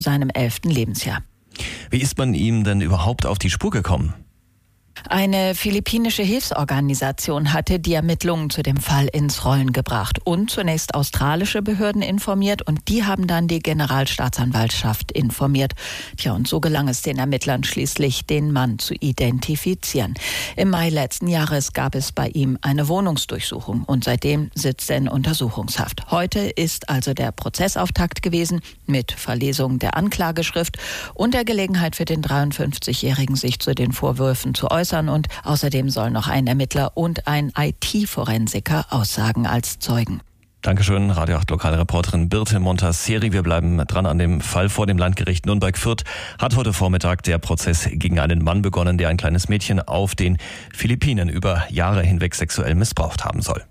seinem 11. Lebensjahr. Wie ist man ihm denn überhaupt auf die Spur gekommen? Eine philippinische Hilfsorganisation hatte die Ermittlungen zu dem Fall ins Rollen gebracht und zunächst australische Behörden informiert und die haben dann die Generalstaatsanwaltschaft informiert. Tja, und so gelang es den Ermittlern schließlich, den Mann zu identifizieren. Im Mai letzten Jahres gab es bei ihm eine Wohnungsdurchsuchung und seitdem sitzt er in Untersuchungshaft. Heute ist also der Prozessauftakt gewesen mit Verlesung der Anklageschrift und der Gelegenheit für den 53-Jährigen, sich zu den Vorwürfen zu äußern. Und außerdem sollen noch ein Ermittler und ein IT-Forensiker aussagen als Zeugen. Dankeschön, Radio 8 Lokalreporterin Birte Montasseri. Wir bleiben dran an dem Fall. Vor dem Landgericht Nürnberg-Fürth hat heute Vormittag der Prozess gegen einen Mann begonnen, der ein kleines Mädchen auf den Philippinen über Jahre hinweg sexuell missbraucht haben soll.